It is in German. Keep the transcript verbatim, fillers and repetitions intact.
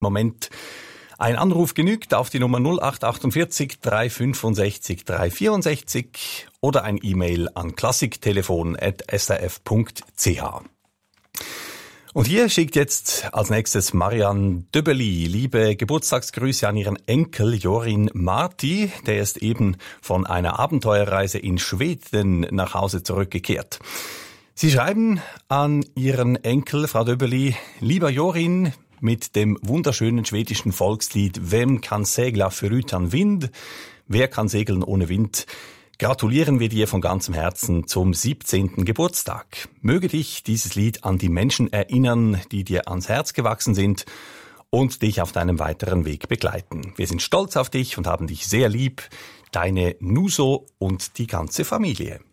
Moment ein Anruf genügt auf die Nummer null acht achtundvierzig drei fünfundsechzig drei vierundsechzig oder ein E-Mail an klassiktelefon at s r f punkt c h. Und hier schickt jetzt als nächstes Marianne Döbeli liebe Geburtstagsgrüße an ihren Enkel Jorin Marti. Der ist eben von einer Abenteuerreise in Schweden nach Hause zurückgekehrt. Sie schreiben an ihren Enkel, Frau Döbeli: Lieber Jorin, mit dem wunderschönen schwedischen Volkslied Vem kan segla förutan vind? Wer kann segeln ohne Wind? Gratulieren wir dir von ganzem Herzen zum siebzehnten Geburtstag. Möge dich dieses Lied an die Menschen erinnern, die dir ans Herz gewachsen sind und dich auf deinem weiteren Weg begleiten. Wir sind stolz auf dich und haben dich sehr lieb. Deine Nuso und die ganze Familie.